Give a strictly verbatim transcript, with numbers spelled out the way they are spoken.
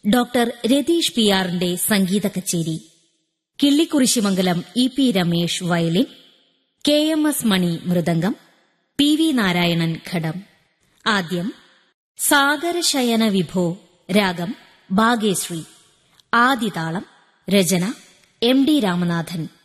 Doctor Ratheesh P ആറിന്റെ സംഗീത കച്ചേരി. Killikkurissimangalam E P Ramesh violin, K M S മണി mridangam, P V Narayanan ഘടം. ആദ്യം സാഗരശയന വിഭോ, രാഗം ഭാഗ്യശ്രീ. ആദിതാളം. രചന എം ഡി രാമനാഥൻ.